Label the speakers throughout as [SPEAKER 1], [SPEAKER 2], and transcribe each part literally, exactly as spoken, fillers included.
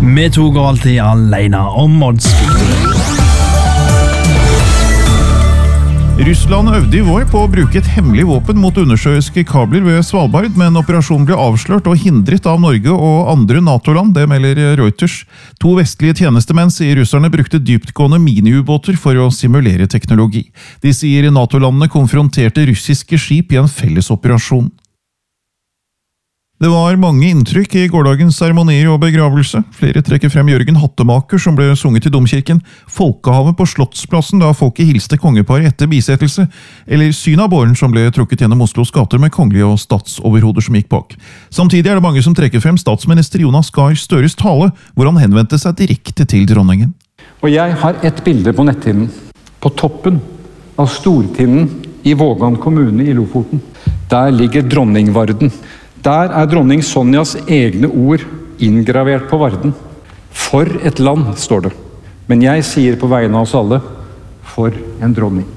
[SPEAKER 1] Vi to går alltid alene om Mods Victory.
[SPEAKER 2] Russland øvde i vår på å bruke et hemmelig våpen mot undersjøiske kabler ved Svalbard, men operasjonen ble avslørt og hindret av Norge og andre NATO-land, det melder Reuters. To vestlige tjenestemenn sier russerne brukte dyptgående miniubåter for å simulere teknologi. De sier NATO-landene konfronterte russiske skip i en fellesoperasjon. Det var mange inntrykk i gårdagens seremonier og begravelse. Flere trekker frem Jørgen Hattemaker, som ble sunget i Domkirken, folkehavet på Slottsplassen da folket hilste kongeparet etter bisettelse, eller Synabåren som ble trukket gjennom Oslos gater med kongelige og statsoverhoder som gikk bak. Samtidig er det mange som trekker frem statsminister Jonas Gahr Støres tale, hvor han henvendte seg direkte til dronningen.
[SPEAKER 3] Og jeg har et bilde på netthinnen, på toppen av Stortinden i Vågan kommune i Lofoten. Der ligger dronningvarden. Der er dronning Sonjas egne ord inngravert på varden. For et land, står det. Men jeg sier på vegne av oss alle, for en dronning.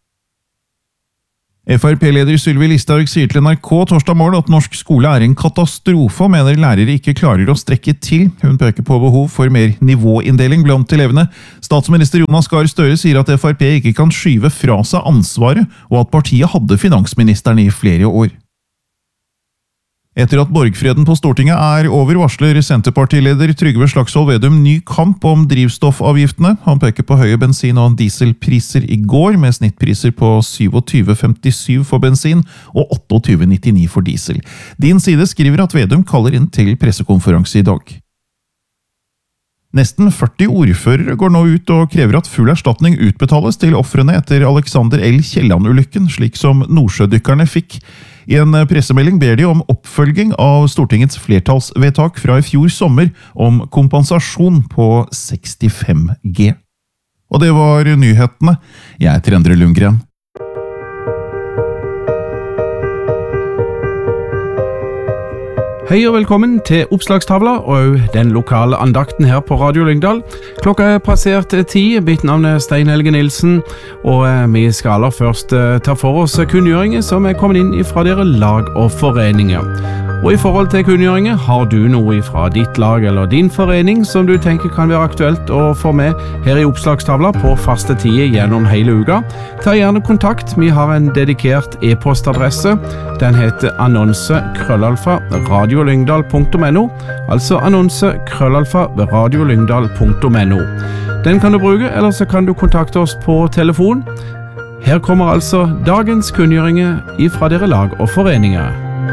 [SPEAKER 2] F R P-leder Sylvi Listhaug sier til N R K torsdag morgen at norsk skole er en katastrofe og mener lærere ikke klarer å strekke til. Hun peker på behov for mer nivåinndeling blant elevene. Statsminister Jonas Gahr Støre sier at F R P ikke kan skyve fra seg ansvaret, og at partiet hadde finansministeren i flere år. Etter at borgfreden på Stortinget er over, varsler Senterpartileder Trygve Slagsvold Vedum ny kamp om drivstoffavgiftene. Han peker på høye bensin- og dieselpriser i går, med snittpriser på tjuesju femtisju for bensin og tjueåtte nittini for diesel. Din Side skriver at Vedum kaller inn til pressekonferanse i dag. Nesten førti ordførere går nå ut og krever at full erstatning utbetales til ofrene etter Alexander L. Kielland-ulykken, slik som nordsjødykkerne fikk. I en pressemelding ber de om oppfølging av Stortingets flertallsvedtak fra i fjor sommer om kompensasjon på sekstifem G. Og det var nyhetene. Jeg heter Endre Lundgren.
[SPEAKER 4] Hei og velkommen til Oppslagstavla og den lokale andakten her på Radio Lyngdal. Klokka er passert ti, mitt navn er Stein Helge Nilsen, og vi skal aller først ta for oss kunngjøringer som er kommet inn fra dere lag og foreninger. Og i forhold til kunngjøringer, har du noe fra ditt lag eller din forening som du tenker kan være aktuelt å få med her i Oppslagstavla på faste tider gjennom hele uka? Ta gjerne kontakt, vi har en dedikert e-postadresse. Den heter annonse krøllalfa radiolyngdal punktum no, altså annonse krøllalfa radiolyngdal punktum no. Den kan du bruke, eller så kan du kontakte oss på telefon. Her kommer altså dagens kunngjøringer fra dere lag og foreninger.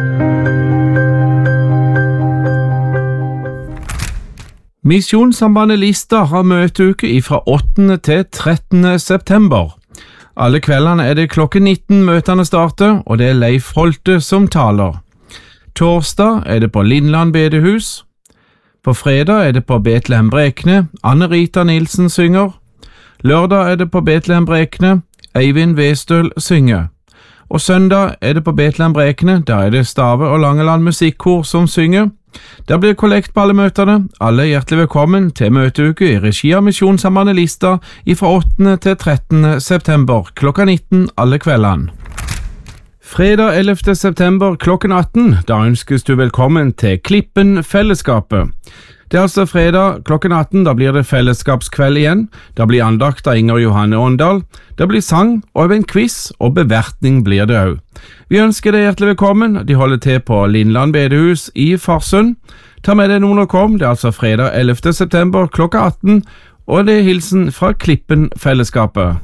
[SPEAKER 4] Misjonssambandet Lista har møteuke fra åttende til trettende september. Alle kveldene er det klokken nitten møtene starter, og det er Leif Holte som taler. Torsdag er det på Lindland bedehus. På fredag er det på Betlehem Brekne, Anne-Rita Nilsen synger. Lørdag er det på Betlehem Brekne, Eivind Westøl synger. Og søndag er det på Betlehem Brekne, der er det Stave og Langeland musikkor som synger. Der blir kollekt på alle møtene. Alle er hjertelig velkommen til møteuke i regi av Misjonssambandet Lista fra åttende til trettende september klokka nitten alle kveldene. Fredag ellevte september klokken atten, da ønskes du velkommen til Klippen Fellesskapet. Det er altså fredag klokken atten, da blir det fellesskapskveld igjen. Da blir andakt av Inger Johanne Åndal. Det blir sang og en quiz, og bevertning blir det også. Vi ønsker deg hjertelig velkommen. De holder til på Lindland bedehus i Farsund. Ta med deg noen og kom. Det er altså fredag ellevte september klokka atten, og det er hilsen fra Klippen Fellesskapet.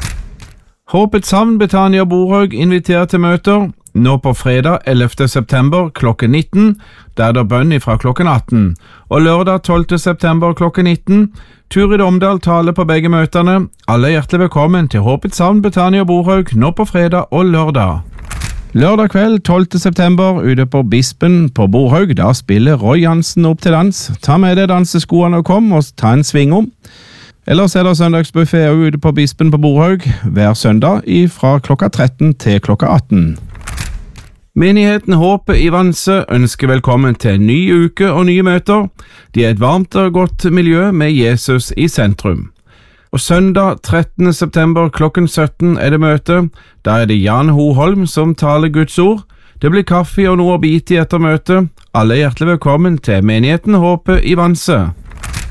[SPEAKER 4] Håpets Havn Betania Borhaug inviterer til møter. Nå på fredag ellevte september klokken nitten, der er det bønn fra klokken atten, og lørdag tolvte september klokken nitten, Turid Omdal taler på begge møtene. Alle er hjertelig velkommen til Håpets Havn Betania Borhaug nå på fredag og lørdag. Lørdag kveld tolvte september ute på Bispen på Borhaug, da spiller Roy Jansen opp til dans. Ta med deg danseskoene og kom og ta en sving om. Ellers er det søndagsbuffet ute på Bispen på Borhaug hver søndag fra klokka tretten til klokka atten. Menigheten Håpet i Vanse ønsker velkommen til en ny uke og nye møter. De er et varmt og godt miljø med Jesus i sentrum. Og søndag trettende september klokken sytten er det møte. Da er det Jan Hoholm som taler Guds ord. Det blir kaffe og noe å bite i etter møtet. Alle er hjertelig velkommen til Menigheten Håpet i Vanse.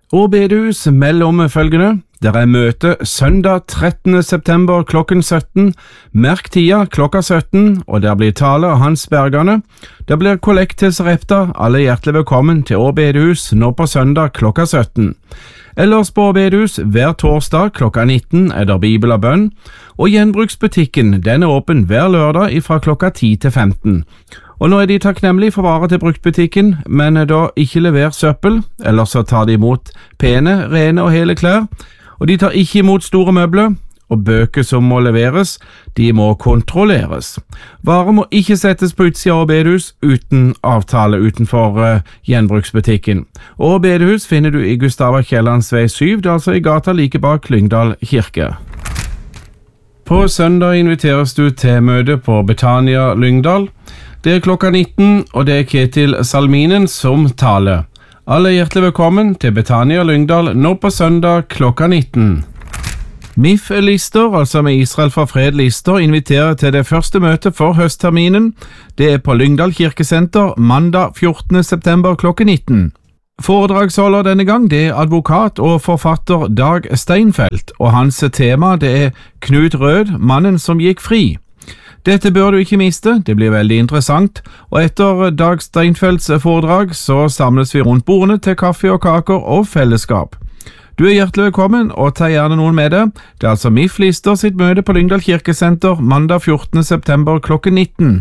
[SPEAKER 4] Og bedehus melder om følgende: Der er møte søndag trettende september klokken sytten. Merk tida klokka sytten, og der blir tale av Hans Bergane. Det blir kollekt til Sarepta. Alle hjertelig velkommen til Å bedehus nå på søndag klokka sytten. Ellers på Å bedehus hver torsdag klokka nitten er der bibel og bønn, og gjenbruksbutikken den er åpen hver lørdag fra klokka ti til femten. Og nå er de takknemlige for varer til bruktbutikken, men da ikke lever søppel, ellers så tar de imot pene, rene og hele klær, og de tar ikke imot store møbler, og bøker som må leveres, de må kontrolleres. Varer må ikke settes på utsida av bedehus uten avtale utenfor uh, gjenbruksbutikken. Og bedehus finner du i Gustava Kiellands vei syv, det er altså i gata like bak Lyngdal kirke. På søndag inviteres du til møte på Betania Lyngdal. Det er klokka nitten, og det er Ketil Salminen som taler. Alle er hjertelig velkommen til Betania Lyngdal nå på søndag klokka nitten. M I F-lister, altså med Israel for fred-lister, inviterer til det første møtet for høstterminen. Det er på Lyngdal kirkesenter mandag fjortende september klokken nitten. Foredragsholder denne gang det er advokat og forfatter Dag Steinfeld, og hans tema det er Knut Rød, mannen som gikk fri. Dette bør du ikke miste, det blir veldig interessant, og etter Dag Steinfelds foredrag så samles vi rundt bordene til kaffe og kaker og fellesskap. Du er hjertelig velkommen, og ta gjerne noen med deg. Det er altså M I F-lister sitt møte på Lyngdal kirkesenter mandag fjortende september klokken nitten.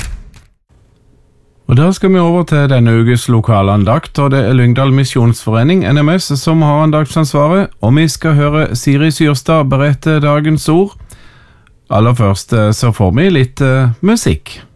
[SPEAKER 4] Og da skal vi over til denne ukes lokalandakt, og det er Lyngdal Misjonsforening, N M S, som har andaktsansvaret, og vi skal høre Siri Syrstad berette dagens ord. Aller først så får vi litt uh, musikk.